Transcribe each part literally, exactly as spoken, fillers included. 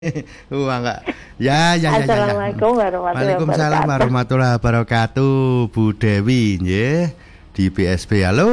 Wah enggak. Ya, ya, ya, ya, ya. Assalamualaikum warahmatullahi Waalaikumsalam wabarakatuh. warahmatullahi wabarakatuh. Bu Dewi, nggih, di B S B. Halo.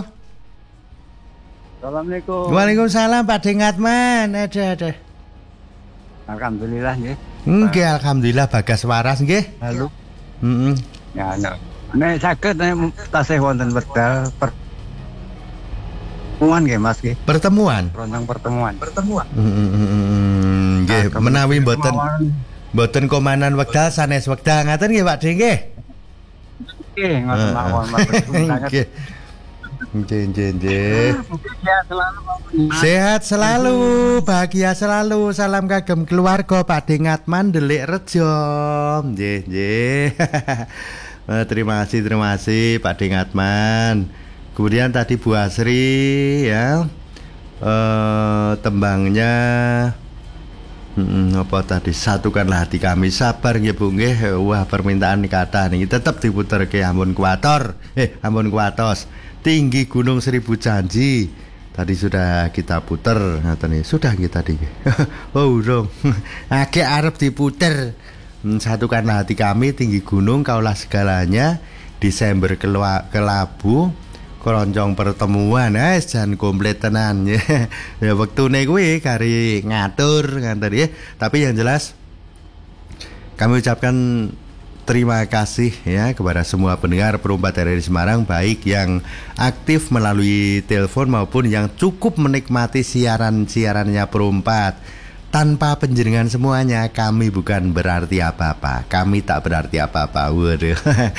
Assalamualaikum. Waalaikumsalam Pak Dengatman. Ada, ada. Alhamdulillah nggih. Nggih, alhamdulillah Bagas waras nggih. Halo. Heeh. Ya, nek nek saged nek tasih wonten wekdal per pertemuan nggih Mas nggih. Pertemuan. Rontang pertemuan. Pertemuan. Heeh, nggih, Nah, menawi mboten kemauan- mboten komanan wekdal sanes wekdal ngaten nggih Pak De nggih. Nggih, ngoten mawon Mas. Nggih. Nggih, nggih, nggih. Ya selalu Mas. Sehat selalu, bahagia selalu. Salam kagem keluarga Pak Dengatman Delik Rejo. Nggih, nggih. Eh, Terima kasih, terima kasih Pak Dengatman. Kemudian tadi Bu Asri ya. Eh tembangnya Hmm, apa tadi, satukanlah hati kami, sabar nggih Bu nggih. Wah, permintaan kata niki tetep diputerke, ampun kuator. Eh, ampun kuatos. Tinggi Gunung Seribu Janji. Tadi sudah kita puter, ngaten iki. Sudah nggih tadi nggih. Oh, urung. Akeh arep diputer. Hmm, satukanlah hati kami, tinggi gunung kaulah segalanya. Desember kelua, kelabu. Keroncong pertemuan, eh jan komplit tenan ya. Ya wektune kuwi kari ngatur ngaten ya. Tapi yang jelas kami ucapkan terima kasih ya kepada semua pendengar Perumpat R R I Semarang, baik yang aktif melalui telepon maupun yang cukup menikmati siaran-siarannya Perumpat. Tanpa penjenengan semuanya, kami bukan berarti apa-apa. Kami tak berarti apa-apa. Waduh.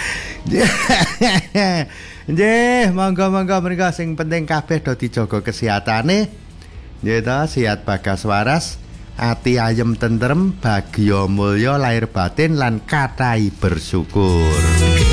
Nggih, monggo-monggo mriku sing penting kabeh do dijaga kesehatane. Nggih to, sehat bagas waras, ati ayem tentrem, bagya mulya lahir batin lan kathah bersyukur.